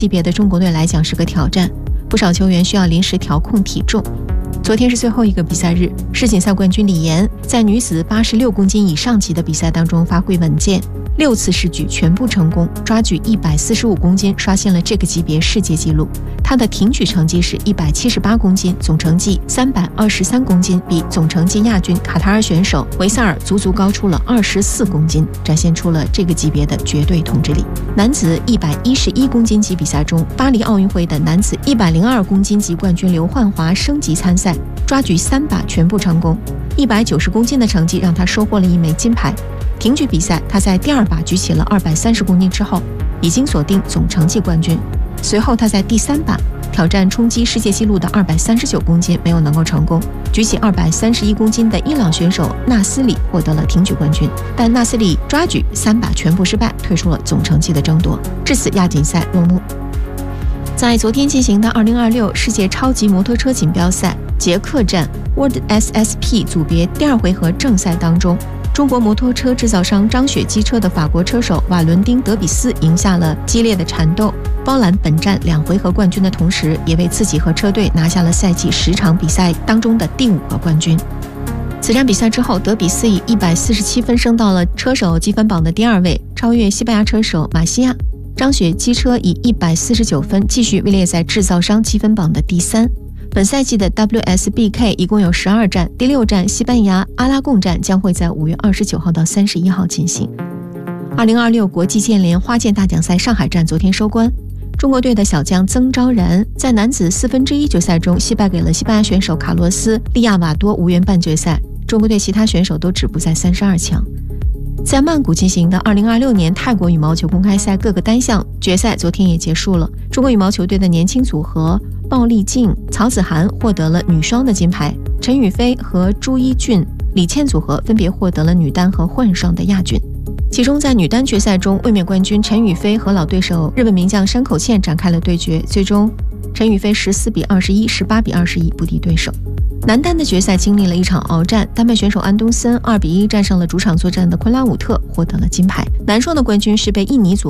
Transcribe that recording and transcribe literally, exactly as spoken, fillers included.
级别的中国队来讲是个挑战，不少球员需要临时调控体重。昨天是最后一个比赛日，世锦赛冠军李岩在女子八十六公斤以上级的比赛当中发挥稳健，六次试举全部成功，抓举一百四十五公斤，刷新了这个级别世界纪录。她的挺举成绩是一百七十八公斤，总成绩三百二十三公斤，比总成绩亚军卡塔尔选手维萨尔足足高出了二十四公斤，展现出了这个级别的绝对统治力。男子一百一十一公斤级比赛中，巴黎奥运会的男子一百零二公斤级冠军刘焕华升级参赛，抓举三把全部成功，一百九十公斤的成绩让他收获了一枚金牌。挺举比赛，他在第二把举起了二百三十公斤之后，已经锁定总成绩冠军。随后他在第三把挑战冲击世界纪录的二百三十九公斤，没有能够成功。举起二百三十一公斤的伊朗选手纳斯里获得了挺举冠军，但纳斯里抓举三把全部失败，退出了总成绩的争夺，至此亚锦赛落幕。在昨天进行的二零二六世界超级摩托车锦标赛捷克站 World S S P 组别第二回合正赛当中，中国摩托车制造商张雪机车的法国车手瓦伦丁·德比斯赢下了激烈的缠斗，包揽本站两回合冠军的同时，也为自己和车队拿下了赛季十场比赛当中的第五个冠军。此站比赛之后，德比斯以一百四十七分升到了车手积分榜的第二位，超越西班牙车手马西亚。张雪机车以一百四十九分继续位列在制造商积分榜的第三。本赛季的 W S B K 一共有十二站，第六站西班牙阿拉贡站将会在五月二十九号到三十一号进行。二零二六国际剑联花剑大奖赛上海站昨天收官，中国队的小将曾昭然在男子四分之一决赛中惜败给了西班牙选手卡洛斯·利亚瓦多，无缘半决赛。中国队其他选手都止步在三十二强。在曼谷进行的二零二六年泰国羽毛球公开赛各个单项决赛昨天也结束了，中国羽毛球队的年轻组合鲍丽静、曹子涵获得了女双的金牌，陈雨菲和朱一俊、李倩组合分别获得了女单和混双的亚军。其中在女单决赛中，卫冕冠军陈雨菲和老对手日本名将山口茜展开了对决，最终陈雨菲十四比二十一、十八比二十一不敌对手。男单的决赛经历了一场鏖战，丹麦选手安东森二比一战胜了主场作战的昆拉武特，获得了金牌。男双的冠军是被印尼组